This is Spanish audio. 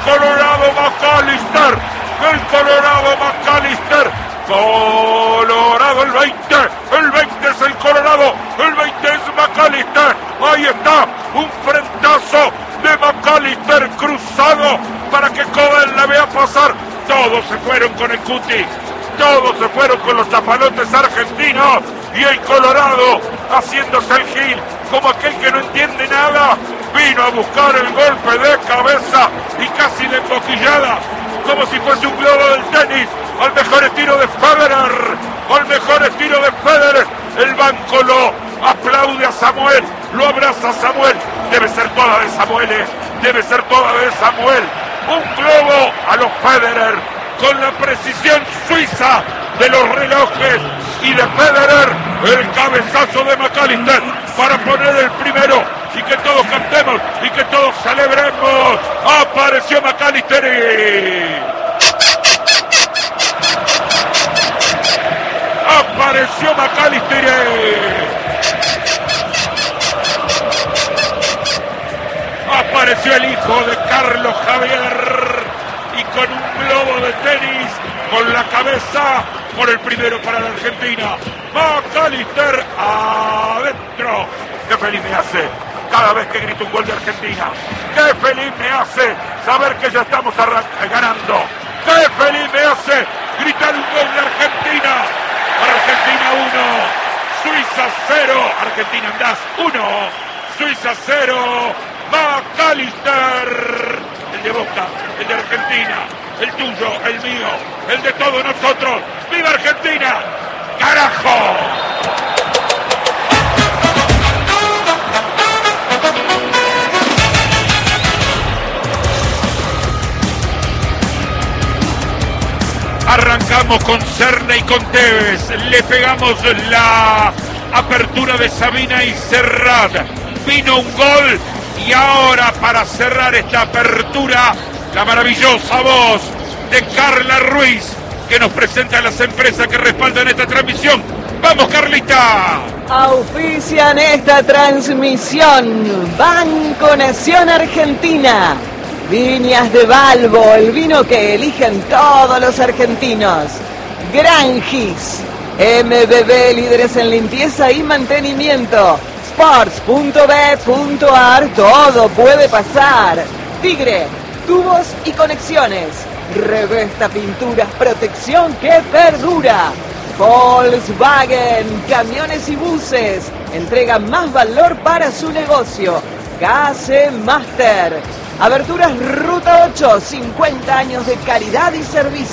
Colorado McAllister. El Colorado McAllister. Colorado el 20 es el Colorado, el 20 es McAllister, ahí está, un frentazo de McAllister cruzado para que Coben la vea pasar, todos se fueron con el Cuti, todos se furon con los zapalotes argentinos y el Colorado haciéndose el gil como aquel que no entiende nada, vino a buscar el golpe de cabeza y casi de emboquillada, como si fuese un globo del tenis, al mejor estilo de Federer, el banco lo aplaude a Samuel, lo abraza a Samuel, debe ser toda de Samuel, un globo a los Federer, con la precisión suiza de los relojes y de Federer, el cabezazo de McAllister para poner el primero y que todos cantemos y que todos celebremos, apareció McAllister. Apareció McAllister. Apareció el hijo de Carlos Javier y con un globo de tenis con la cabeza por el primero para la Argentina. McAllister adentro. Qué feliz me hace cada vez que grito un gol de Argentina. Qué feliz me hace saber que ya estamos ganando. Qué feliz me hace gritar un gol de Argentina. Argentina 1, Suiza 0, Argentina andás 1, Suiza 0, McAllister, el de Boca, el de Argentina, el tuyo, el mío, el de todos nosotros. ¡Viva Argentina! ¡Carajo! Arrancamos con Serna y con Tevez, le pegamos la apertura de Sabina y Serrat, vino un gol y ahora para cerrar esta apertura, la maravillosa voz de Carla Ruiz, que nos presenta las empresas que respaldan esta transmisión. ¡Vamos, Carlita! Auspician esta transmisión Banco Nación Argentina, Viñas de Balbo, el vino que eligen todos los argentinos. Grangis, MBB, líderes en limpieza y mantenimiento. Sports.b.ar, todo puede pasar. Tigre, tubos y conexiones. Revesta Pinturas, protección que perdura. Volkswagen, camiones y buses, entregan más valor para su negocio. KC Master. Aberturas Ruta 8, 50 años de calidad y servicio.